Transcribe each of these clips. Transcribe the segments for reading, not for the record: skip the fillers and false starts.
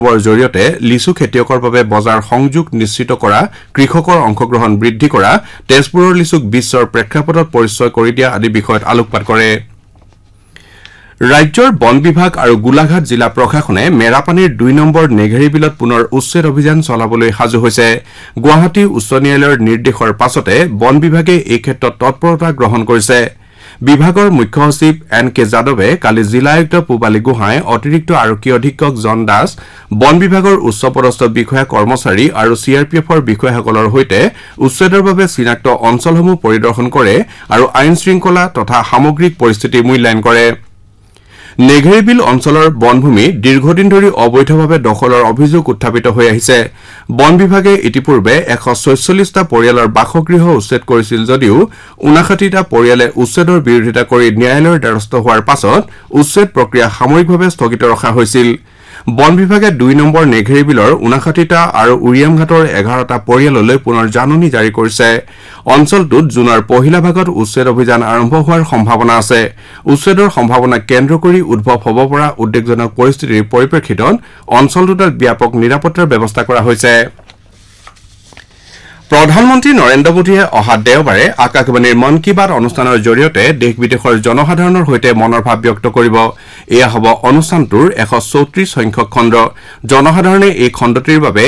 জৰিয়তে লিচু খেতিয়কৰ বাবে বজাৰ সংযোগ নিশ্চিত কৰা কৃষকৰ অংশগ্ৰহণ বৃদ্ধি কৰা তেজপুৰৰ লিচুক বিশ্বৰ প্ৰেক্ষাপটত পৰিচয় কৰি দিয়া আদি বিষয়ত আলোকপাত কৰে ৰাজ্যৰ বন বিভাগ আৰু গোলাঘাট জিলা প্ৰশাসনে মেৰাপানীৰ ২ নম্বৰ নেঘেৰী বিলত পুনৰ উচ্ছেদ অভিযান চলাবলৈ সাজু হৈছে গুৱাহাটী উচ্চ ন্যায়ালয়ৰ নিৰ্দেশৰ পাছতে বন বিভাগে এই ক্ষেত্ৰত তৎপৰতা গ্ৰহণ কৰিছে বিভাগৰ মুখ্য সচিব এন কে যাদৱে কালি জিলা আয়ুক্ত পূবালী গোহাঁই অতিৰিক্ত আৰক্ষী অধীক্ষক জন দাস বন বিভাগৰ উচ্চপদস্থ বিষয়া কৰ্মচাৰী আৰু চিআৰপিএফৰ বিষয়াসকলৰ সৈতে উচ্ছেদৰ বাবে চিনাক্ত অঞ্চলসমূহ পৰিদৰ্শন কৰে আৰু আইন শৃংখলা তথা সামগ্ৰিক পৰিস্থিতি মূল্যায়ন কৰে নেঘেৰীবিল অঞ্চলৰ বনভূমি দীৰ্ঘদিন ধৰি অবৈধভাৱে দখলৰ অভিযোগ উত্থাপিত হৈ আহিছে বন বিভাগে ইতিপূৰ্বে ১৪৬টা পৰিয়ালৰ বাসগৃহ উচ্ছেদ কৰিছিল যদিও ৫৯টা পৰিয়ালে উচ্ছেদৰ বিৰোধিতা কৰি ন্যায়ালয়ৰ দ্বাৰস্থ হোৱাৰ পাছত উচ্ছেদ প্ৰক্ৰিয়া সাময়িকভাৱে স্থগিত ৰখা হৈছিল বন বিভাগে ২ নম্বৰ নেঘেৰীবিলৰ ৫৯টা আৰু উৰিয়ামঘাটৰ ১১টা পৰিয়াললৈ পুনৰ জাননী জাৰি কৰিছে অঞ্চলটোত জুনৰ পহিলা ভাগত উচ্ছেদ অভিযান আৰম্ভ হোৱাৰ সম্ভাৱনা আছে উচ্ছেদৰ সম্ভাৱনা কেন্দ্ৰ কৰি উদ্ভৱ হ'ব পৰা উদ্বেগজনক পৰিস্থিতিৰ পৰিপ্ৰেক্ষিতত অঞ্চলটোত ব্যাপক নিৰাপত্তাৰ ব্যৱস্থা কৰা হৈছে প্ৰধানমন্ত্ৰী নৰেন্দ্ৰ মোদীয়ে অহা দেওবাৰে আকাশবাণীৰ মন কী বাত অনুষ্ঠানৰ জৰিয়তে দেশ বিদেশৰ জনসাধাৰণৰ সৈতে মনৰ ভাৱ ব্যক্ত কৰিব এয়া হ'ব অনুষ্ঠানটোৰ ১৩৪ সংখ্যক খণ্ড জনসাধাৰণে এই খণ্ডটিৰ বাবে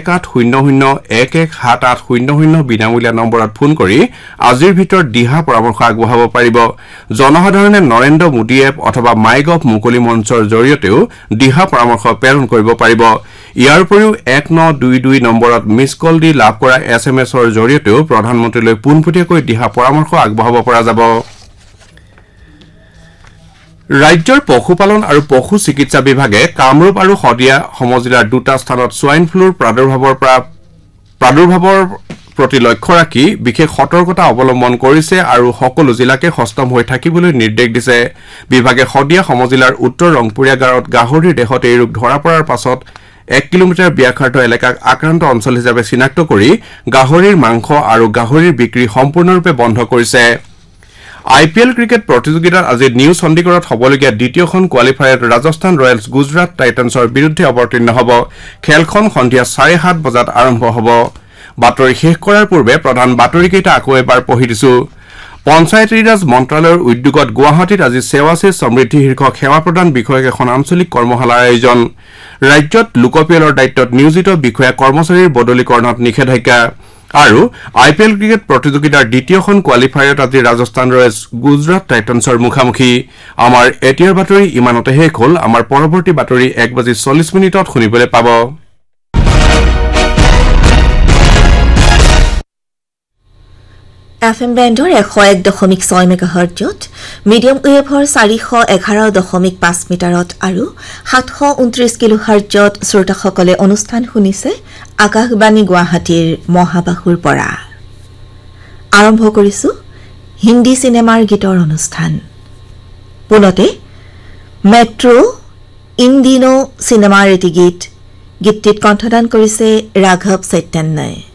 ১৮০০১১৭৮০০ বিনামূলীয়া নম্বৰত ফোন কৰি আজিৰ ভিতৰত দিহা পৰামৰ্শ আগবঢ়াব পাৰিব জনসাধাৰণে নৰেন্দ্ৰ মোদী এপ অথবা মাইগভ মুকলি মঞ্চৰ জৰিয়তেও দিহা পৰামৰ্শ প্ৰেৰণ কৰিব পাৰিব ইয়াৰ উপৰিও ১৯২২ নম্বৰত মিছ কল দি লাভ কৰা এছএমএছৰ জৰিয়তেও প্ৰধানমন্ত্ৰীলৈ পোনপটীয়াকৈ দিহা পৰামৰ্শ আগবঢ়াব পৰা যাব ৰাজ্যৰ পশুপালন আৰু পশু চিকিৎসা বিভাগে কামৰূপ আৰু শদিয়া সমজিলাৰ দুটা স্থানত সোৱাইন ফ্লুৰ প্ৰাদুৰ্ভাৱৰ প্ৰতি লক্ষ্য ৰাখি বিশেষ সতৰ্কতা অৱলম্বন কৰিছে আৰু সকলো জিলাকে সষ্টম হৈ থাকিবলৈ নিৰ্দেশ দিছে বিভাগে শদিয়া সমজিলাৰ উত্তৰ ৰংপুৰীয়া গাঁৱত গাহৰিৰ দেহত এই ৰোগ ধৰা পৰাৰ পাছত ১ কিলোমিটাৰ ব্যাসাৰ্ধ এলেকাক আক্ৰান্ত অঞ্চল হিচাপে চিনাক্ত কৰি গাহৰিৰ মাংস আৰু গাহৰিৰ বিক্ৰী সম্পূৰ্ণৰূপে বন্ধ কৰিছে আইপিএল ক্ৰিকেট প্ৰতিযোগিতাত আজি নিউ চণ্ডীগড়ত হ'বলগীয়া দ্বিতীয়খন কোৱালিফায়াৰত ৰাজস্থান ৰয়েলছ গুজৰাট টাইটান্সৰ বিৰুদ্ধে অৱতীৰ্ণ হ'ব খেলখন সন্ধিয়া ৭:৩০ বজাত আৰম্ভ হ'ব বাতৰি শেষ কৰাৰ পূৰ্বে প্ৰধান বাতৰিকেইটা আকৌ এবাৰ পঢ়ি দিছো পঞ্চায়তী ৰাজ মন্ত্ৰালয়ৰ উদ্যোগত গুৱাহাটীত আজি সেৱা সে সমৃদ্ধি শীৰ্ষক সেৱা প্ৰদান বিষয়ক এখন আঞ্চলিক কৰ্মশালাৰ আয়োজন ৰাজ্যত লোকপিয়লৰ দায়িত্বত নিয়োজিত বিষয়া কৰ্মচাৰীৰ বদলীকৰণত নিষেধাজ্ঞা আৰু আইপিএল ক্ৰিকেট প্ৰতিযোগিতাৰ দ্বিতীয়খন কোৱালিফায়াৰত আজি ৰাজস্থান ৰয়েলছ গুজৰাট টাইটান্সৰ মুখামুখি আমাৰ এতিয়াৰ বাতৰি ইমানতে শেষ হ'ল আমাৰ পৰৱৰ্তী বাতৰি ১:৪০ শুনিবলৈ পাব FM বেণ্ডৰ ১০১.৬ মেগাহাৰ্টজত মিডিয়াম ৱেভৰ ৪১১.৫ মিটাৰত আৰু ৭২৯ কিলোহাৰ্টজত শ্ৰোতাসকলে অনুষ্ঠান শুনিছে আকাশবাণী গুৱাহাটীৰ মহাবাহুৰ পৰা আৰম্ভ কৰিছো হিন্দী চিনেমাৰ গীতৰ অনুষ্ঠান পুনতে মেট্ৰো ইন্দিনো চিনেমাৰ এটি গীতটিত কণ্ঠদান কৰিছে ৰাঘৱ চৈতন্যই